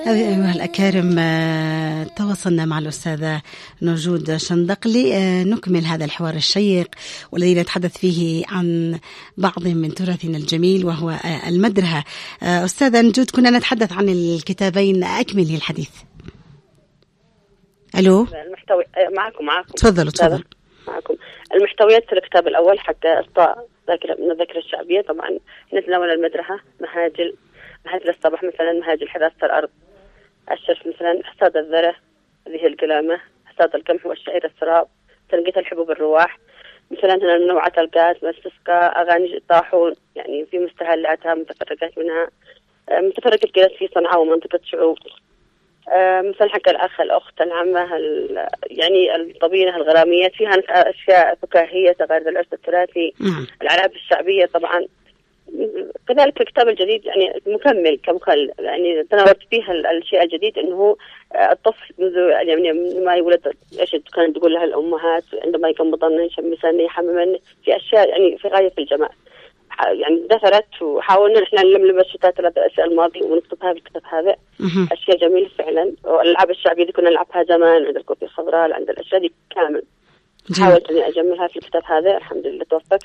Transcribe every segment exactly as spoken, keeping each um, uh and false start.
أيها الأكارم، تواصلنا مع الأستاذة نجود شندقلي نكمل هذا الحوار الشيق والذي نتحدث فيه عن بعض من تراثنا الجميل وهو المدرهة. أستاذة نجود، كنا نتحدث عن الكتابين، أكملي الحديث. ألو، المحتوى معكم معكم تفضلوا تفضل معكم. المحتويات في الكتاب الأول حق إصداء ذاكرة من الذاكرة الشعبية، طبعا نتناول المدرهة، مهاجل مهاجل الصباح مثلا، مهاجل حراثة الأرض، الشرف مثلا، حصاد الذرة هذه القلامة، حصاد القمح والشعير السراب، تنقية الحبوب الرواح مثلا، هنا منوعات الغاز، مستسقى، أغاني الطاحون، يعني في مستهلاتها متفرقات منها، متفرقة القياس في صنعاء ومنطقة شعوب، مثل حق الأخ الأخت العمة، يعني الطبينة الغراميات، فيها أشياء فكاهية تغير العرس التراثي، الألعاب الشعبية طبعا. كذلك الكتاب الجديد يعني مكمل كمخل، يعني تناولت فيها الشيء الجديد أنه الطفل منذ يعني ما يولد إيش كانت تقول لها الأمهات عندما يكون مضنا يشمسني يحممني، في أشياء يعني في غاية في الجمال، يعني دثرت وحاولنا نحن نلملم الشتات الأشياء الماضية ونكتبها في الكتاب هذا. أشياء جميلة فعلا، والألعاب الشعبية اللي كنا نلعبها زمان عند الكوفي الخضراء، عند الأشياء دي كامل حاولت أني أجملها في الكتاب هذا، الحمد لله توفقت.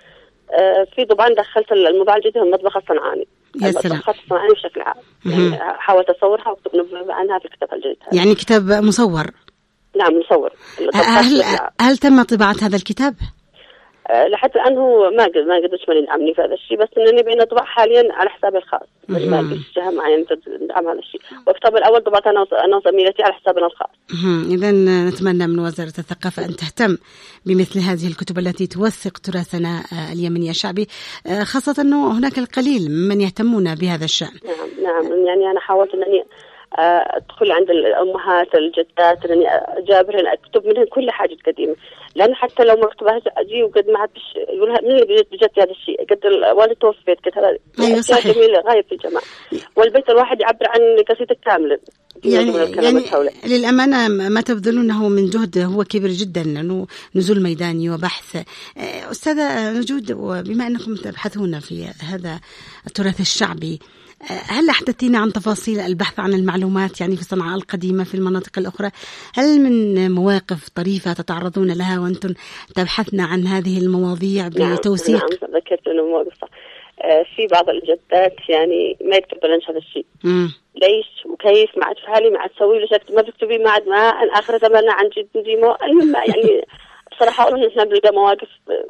آه في طبعا دخلت الموضوع الجديد المطبخ الصنعاني، المطبخ الصنعاني بشكل عام، يعني حاولت أصورها وأكتب نبذة عنها في الكتاب الجديد هذا. يعني كتاب مصور؟ نعم مصور. هل, هل تم طباعة هذا الكتاب؟ أه لحد الآن هو ما قد ما قدرت من يدعمني في هذا الشيء، بس إنني بين أطبع حاليا على حسابي الخاص، ما قدرت جهة معينة تدعم هذا الشيء. والكتاب الأول طبعته أنا أنا وزميلتي على حسابنا الخاص. إذا نتمنى من وزارة الثقافة أن تهتم بمثل هذه الكتب التي توثق تراثنا اليمني الشعبي، خاصة أنه هناك القليل من يهتمون بهذا الشأن. نعم نعم، يعني أنا حاولت أنني أدخل عند الأمهات الجدات أنني أجابرهن أكتب منهن كل حاجة قديمة، لأن حتى لو ما كتبها أجي وقد ما حدش يقولها من اللي بجت هذا الشيء، قد الوالد توفيت قد هذا أيوة صحيح، جميلة غاية في الجمال، والبيت الواحد يعبر عن قصيدة كاملة. يعني, يعني للأمانة ما تبذلونه من جهد هو كبير جدا، لأنه نزول ميداني وبحث. أستاذة نجود، وبما أنكم تبحثون في هذا التراث الشعبي، هل أحدثتينا عن تفاصيل البحث عن المعلومات يعني في صنعاء القديمة في المناطق الأخرى؟ هل من مواقف طريفة تتعرضون لها وأنتم تبحثن عن هذه المواضيع بتوثيق؟ نعم نعم، ذكرت أنه مواقف في بعض الجدات يعني ما يتقبلنش هذا الشيء. مم. ليش وكيف ما عاد فعلي ما عاد تسوي له شكل ما بتكتبي ما عاد ما آخر زماننا عن جد نجيمه، المهم يعني بصراحة أقول إحنا بنلقى مواقف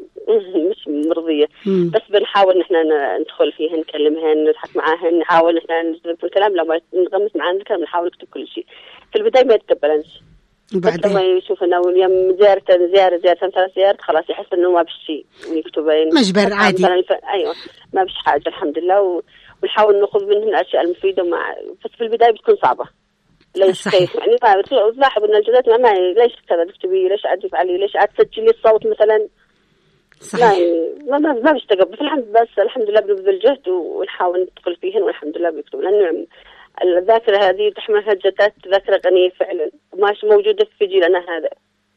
مش مرضية. مم. بس بنحاول نحن ندخل فيهن نكلمهن نضحك معاهن، نحاول نحن نجذب في الكلام، لما نغمس معاهن الكلام نحاول نكتب كل شيء. في البداية ما يتقبلنش، بس لما يشوف إنه اليوم زيارة زيارة زيارة ثلاث زيارات خلاص يحس إنه ما بشي ويكتبين مجبر عادي. أيوة ما بش حاجة الحمد لله، و... ونحاول نأخذ منهم الأشياء المفيدة، مع بس في البداية بتكون صعبة. ليش كيف يعني ما تلاحظ إن الجدات ما, ما ليش كذا تكتبي، ليش عاد تفعلي، ليش عاد تسجلي الصوت مثلا. صحيح. ما ما ما بيشتغل، الحمد بس الحمد لله بنبذل جهد ونحاول ندخل فيهن والحمد لله بيكتبوا، لأنه الذاكرة هذه تحملها الجدات ذاكرة غنية فعلا ماش موجودة في جيلنا هذا.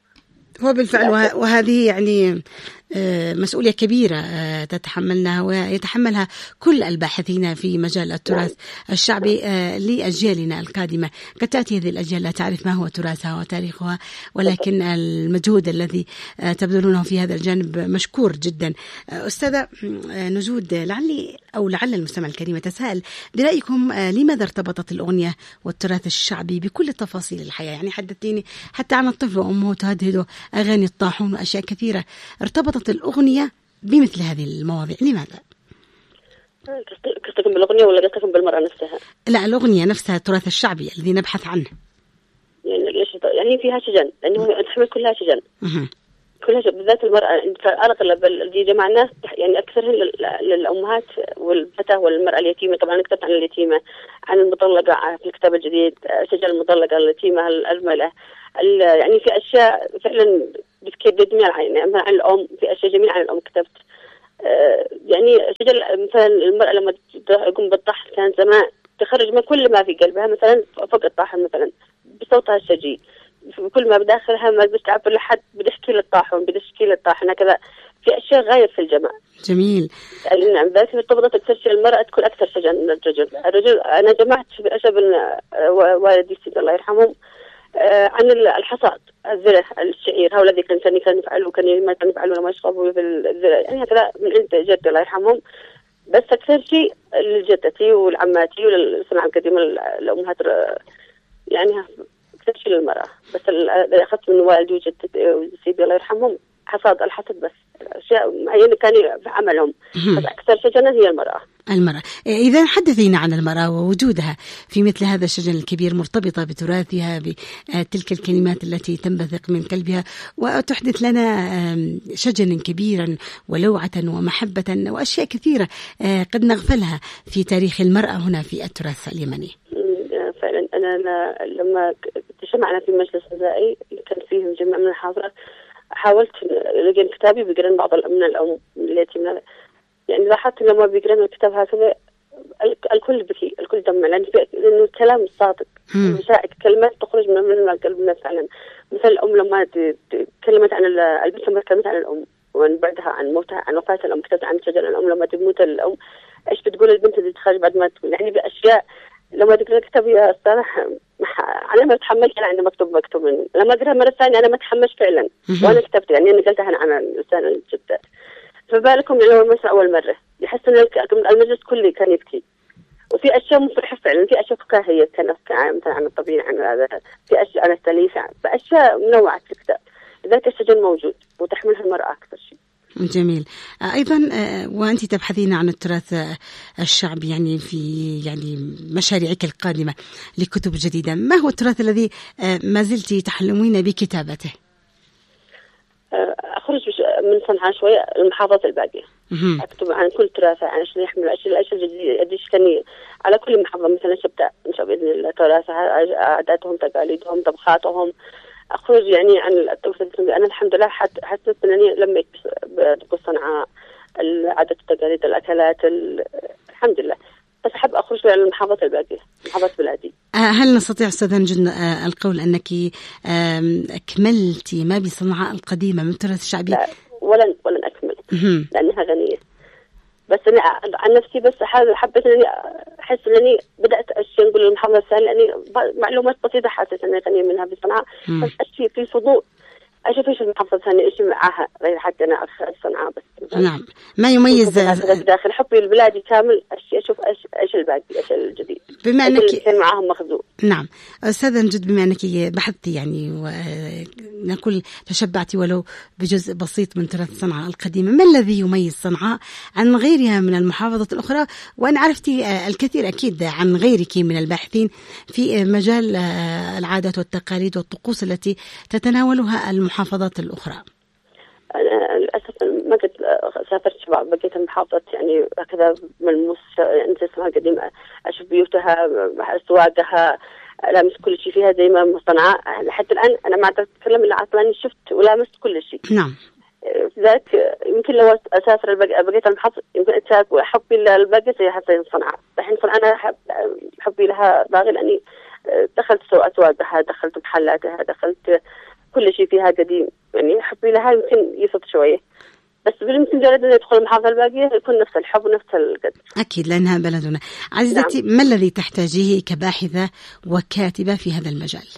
هو بالفعل، وهذه يعني مسؤولية كبيرة تتحملنها ويتحملها كل الباحثين في مجال التراث الشعبي لأجيالنا القادمة. قد تأتي هذه الأجيال لا تعرف ما هو تراثها وتاريخها، ولكن المجهود الذي تبذلونه في هذا الجانب مشكور جدا. أستاذة نجود، لعلي أو لعل المستمع الكريم يتساءل برأيكم لماذا ارتبطت الأغنية والتراث الشعبي بكل تفاصيل الحياة؟ يعني حدثتيني حتى عن الطفل وأمه تهدهده، أغاني الطاحون وأشياء كثيرة، ارتبطت الأغنية بمثل هذه المواضيع، لماذا؟ قصدكم بالأغنية ولا قصدكم بالمرأة نفسها؟ لا، الأغنية نفسها، التراث الشعبي الذي نبحث عنه. يعني ليش يعني فيها شجن، لأنه تحمل كلها شجن. كلها شجن، بالذات المرأة. أغلب اللي جمعناه يعني أكثر للأمهات والفتاة والمرأة اليتيمة. طبعا كتبت عن اليتيمة، عن المطلقة في الكتاب الجديد، شجن المطلقة اليتيمة الأرملة، يعني في أشياء فعلا بتكيد دموع العين. يعني مثلا عن الأم في أشياء جميلة عن الأم كتبت. آه يعني شجل مثلا المرأة لما تقوم بالطحن كان زمان تخرج من كل ما في قلبها، مثلا فوق الطاحن مثلا بصوتها الشجي، كل ما بداخلها ما بتعبر لحد بتحكي للطاحن بتشكي للطاحن كذا. في أشياء غاية في الجمال. جميل. يعني نعم ذلك ارتبطت أكثر شيء المرأة تكون أكثر شجاعة من الرجل. الرجل أنا جمعت أشب والدي سيد الله يرحمهم عن الحصاد الزرع الشعير، هو الذي كان كان يفعله وكان ما كان يفعله لما يشربوا في الزرع، يعني هكذا من عند جدي الله يرحمهم. بس أكثر شيء لجدتي والعماتي والصناعة القديمة الأمهات، يعني أكثر شيء للمرأة. بس اللي أخذت من والدي وجدتي وسيدي الله يرحمهم حصاد الحصد، بس أشياء معينة كانوا في عملهم، بس أكثر شجنة هي المرأة. المرأة. إذا حدثينا عن المرأة ووجودها في مثل هذا الشجن الكبير، مرتبطة بتراثها، بتلك الكلمات التي تنبثق من قلبها وتحدث لنا شجنا كبيرا ولوعة ومحبة وأشياء كثيرة قد نغفلها في تاريخ المرأة هنا في التراث اليمني. فعلا أنا لما اجتمعنا في مجلس غذائي كان فيهم جمع من الحاضرات، حاولت لقيت كتابي بيقرن بعض من الأم التي من يعني لاحظت لما بيقرن الكتاب هكذا الكل بكي، الكل دمع، لأن لأنه الكلام صادق، مشاعر كلمات تخرج من من القلب فعلا. مثل الأم لما تكلمت عن البنت لما تكلمت عن الأم ومن بعدها عن موتها، عن وفاة الأم، كتبت عن شجر الأم لما تموت الأم إيش بتقول البنت اللي تخرج بعد ما تموت، يعني بأشياء لما تقرأ الكتاب يا الصراحة أنا ما تحملت، أنا عندي مكتوب مكتوب من لما أقرأ مرة ثانية أنا ما تحملش فعلا وأنا كتبت، يعني أنا قلتها عن الإنسان الجدات. فبالكم لو مثلا أول مرة يحس إن المجلس كله كان يبكي، وفي أشياء مفرحة فعلا، في أشياء فكاهية كان مثلا عن الطبيعة، عن هذا، في أشياء عن التأليف، فأشياء منوعة في الكتاب. ذاك الشجن موجود وتحملها المرأة أكثر شيء. جميل. أيضا وأنت تبحثين عن التراث الشعبي يعني في يعني مشاريعك القادمة لكتب جديدة، ما هو التراث الذي ما زلت تحلمين بكتابته؟ أخرج من صنعاء شوية المحافظات الباقية، أكتب عن كل تراث، عن ايش يحمل الأشياء الأشياء الجديدة ايش كان على كل محافظة، مثلا شبتها إن شاء الله بإذن الله تراثها، عاداتهم، تقاليدهم، طبخاتهم. أخرج يعني عن التوثيق. أنا الحمد لله حسيت أنني لميت بكل صنعاء العادات التقاليد الأكلات الحمد لله، بس أحب أخرج على المحافظات الباقية، محافظات بلادي. هل نستطيع أستاذة نجد القول أنك أكملتي ما بصنعاء القديمة من التراث الشعبي؟ لا ولن ولن أكمل لأنها غنية، بس أنا عن نفسي بس حبيت أنني أحس أنني بدأت أشياء نقول المحافظة الثانية، لأني معلومات بسيطة حاسة أنني غنية منها بصنعاء، بس أشي في فضول أشوف إيش المحافظة الثانية إيش معها غير حتى أنا أخذ صنعاء بس. نعم، ما يميز داخل حبي البلادي كامل أشي أشوف إيش إيش الباقي إيش الجديد بما أنك كان معاهم مخزون. نعم أستاذة نجد، بما أنك بحثتي يعني ونقول تشبعتي ولو بجزء بسيط من تراث صنعاء القديمة، ما الذي يميز صنعاء عن غيرها من المحافظات الأخرى؟ وأنا عرفتي الكثير أكيد عن غيرك من الباحثين في مجال العادات والتقاليد والطقوس التي تتناولها المحافظات الأخرى. أنا للأسف ما قد سافرت شباب بقيت المحافظات يعني هكذا ملموس، يعني اسمها قديمة، أشوف بيوتها، أسواقها، لامس كل شيء فيها زي ما صنعاء. حتى الآن أنا ما أتكلم إلا عطلاني شفت ولامست كل شيء. نعم. ذاك يمكن لو أسافر بقيت المحافظة يمكن أتشارك حبي للبقية زي حتى صنعاء. الحين صنعاء أنا حب حبي لها باغي لأني دخلت أسواقها، دخلت محلاتها، دخلت كل شيء فيها قديم، يعني حبي لها يمكن يفض شوية، بس بالممكن جرد أن يدخل المحافظة الباقية يكون نفس الحب ونفس القدر. أكيد لأنها بلدنا. عزيزتي، نعم. ما الذي تحتاجيه كباحثة وكاتبة في هذا المجال؟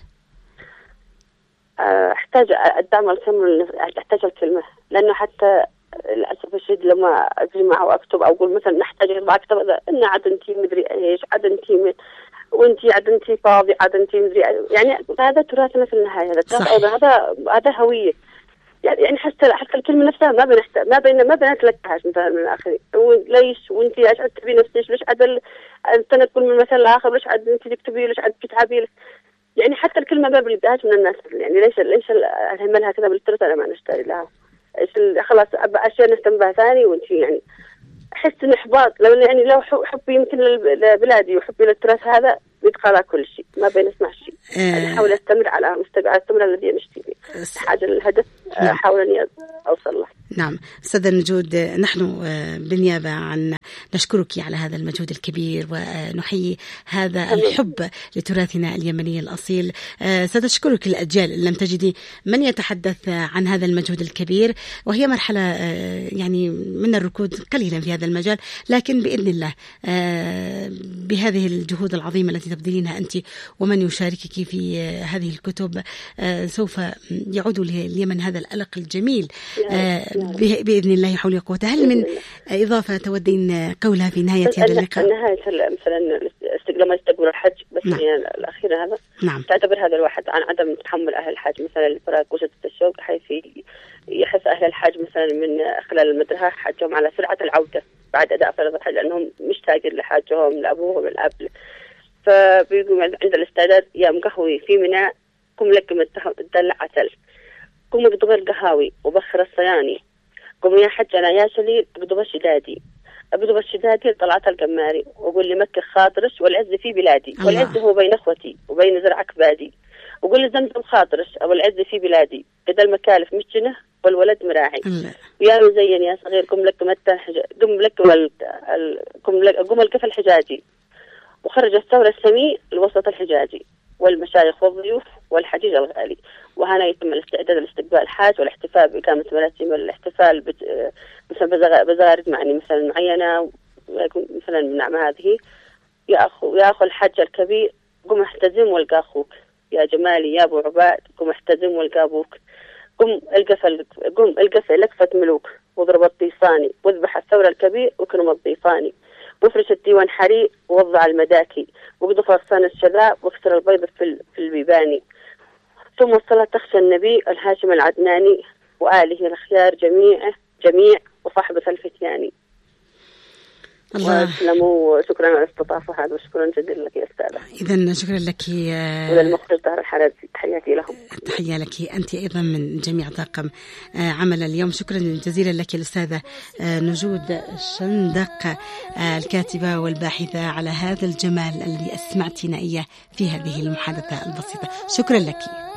أحتاج الدعم الكامل، أحتاج الكلمة، لأنه حتى للأسف الشديد لما أجمع وأكتب أو أقول مثلا نحتاج أربعة كتب إن عاد أنتي مدري إيش، عاد أنتي وانتي عاد انتي فاضي، عاد انتي مدري، يعني هذا تراثنا في النهاية، هذا هذا هذا هوية، يعني حتى حتى الكلمة نفسها ما بنحتاج ما بين ما بنتلقاهاش مثلا من الآخرين، ليش وانتي ايش عاد تبي نفسك، ليش عاد السنة تقول من مثل الآخر، ليش عاد انتي تكتبي، ليش عاد تتعبي، يعني حتى الكلمة ما بنلقاهاش من الناس، يعني ليش ليش الهملها كذا بالتراث، أنا ما نشتري لها، ايش خلاص أشياء نهتم بها ثاني، وانتي يعني أحس إن إحباط، لو يعني لو حبي يمكن لبلادي وحبي للتراث هذا يبقى على كل شيء، ما بين اسمع شيء. أه أحاول أستمر على مستوى أستمر الذي نشتي فيه، حاجة للهدف أحاول أني أوصل له. نعم أستاذة نجود، نحن بالنيابة عن نشكرك على هذا المجهود الكبير ونحيي هذا الحب لتراثنا اليمني الأصيل. ستشكرك الأجيال إن لم تجدي من يتحدث عن هذا المجهود الكبير، وهي مرحلة يعني من الركود قليلا في هذا المجال، لكن بإذن الله بهذه الجهود العظيمة التي تبذلينها أنت ومن يشاركك في هذه الكتب سوف يعود لليمن هذا الألق الجميل بإذن الله حول وقوته. هل من إضافة تودين قولها في نهاية هذا اللقاء؟ نهاية مثلا لما يستقبل الحج بس نعم. يعني الأخيرة هذا نعم. تعتبر هذا الواحد عن عدم تحمل أهل الحج مثلا الفراق وشدة الشوق، حيث يحث أهل الحج مثلا من خلال المدرسة حجهم على سرعة العودة بعد أداء فرض الحج، لأنهم مشتاقين لحاجهم لأبوهم الأب. فبيقوم عند الاستعداد يا مقهوي في منى قم لك الدلع عسل، قم اقضب القهاوي وبخر الصياني، قم يا حج أنا يا شليل اقضب الشدادي، اقضب الشدادي طلعت القماري، وقول لمكة خاطرش والعز في بلادي، والعز هو بين اخوتي وبين زرعك بادي، وقول لزمزم خاطرش والعز في بلادي، قد المكالف مشجنه والولد مراعي، ويا مزين يا صغير قم لك متى قم لك قم لك قم الكف الحجاجي، وخرج الثورة السميء الوسط الحجاجي، والمشايخ والضيوف والحجيج الغالي. وهنا يتم الاستعداد لاستقبال الحاج والاحتفال بإقامة مراسم الاحتفال مثلا بزغارد معني مثلا معينة، مثلا من نعم هذه يا أخو يا أخو الحج الكبير قم احتزم والقى أخوك، يا جمالي يا أبو عباد قم احتزم والقى أبوك، قم القف قم القف لكفة ملوك، واضرب الطيفاني واذبح الثورة الكبير وكرم الضيفاني، وافرش الديوان حريق ووضع المداكي، واقضف أغصان الشذاء واكسر البيض في في البيباني، ثم الصلاة تخشى النبي الهاشم العدناني وآله الأخيار جميع جميع وصحبة الفتياني. الله وسلموا. شكرا على الاستضافة هذا، وشكرا جزيلا لك يا أستاذة. إذن شكرا لك وللمخرج طاهر الحرازي، تحياتي لهم. تحية لك أنت أيضا من جميع طاقم عمل اليوم. شكرا جزيلا لك الأستاذة نجود شندق الكاتبة والباحثة على هذا الجمال الذي أسمعتنا إياه في هذه المحادثة البسيطة. شكرا لك.